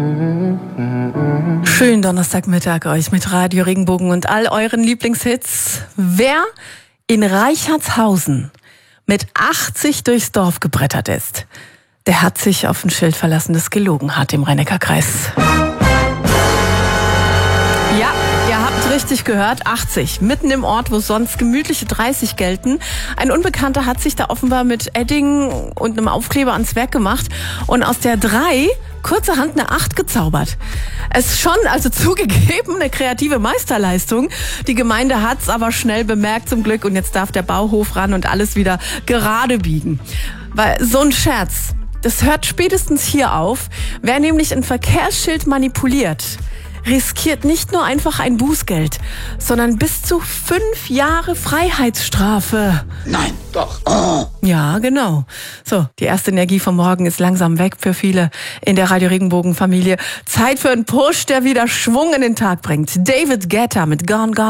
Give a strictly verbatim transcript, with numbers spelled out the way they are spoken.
Schönen Donnerstagmittag euch mit Radio Regenbogen und all euren Lieblingshits. Wer in Reichertshausen mit achtzig durchs Dorf gebrettert ist, der hat sich auf ein Schild verlassen, das gelogen hat im Rhein-Neckar-Kreis. Ja, ihr habt richtig gehört, achtzig. Mitten im Ort, wo sonst gemütliche dreißig gelten. Ein Unbekannter hat sich da offenbar mit Edding und einem Aufkleber ans Werk gemacht und aus der drei kurzerhand eine acht gezaubert. Es ist schon, also zugegeben, eine kreative Meisterleistung. Die Gemeinde hat's aber schnell bemerkt zum Glück und jetzt darf der Bauhof ran und alles wieder gerade biegen. Weil so ein Scherz, das hört spätestens hier auf. Wer nämlich ein Verkehrsschild manipuliert, riskiert nicht nur einfach ein Bußgeld, sondern bis zu fünf Jahre Freiheitsstrafe. Nein, doch. Oh. Ja, genau. So, die erste Energie vom Morgen ist langsam weg für viele in der Radio Regenbogen Familie. Zeit für einen Push, der wieder Schwung in den Tag bringt. David Guetta mit Gone Gone.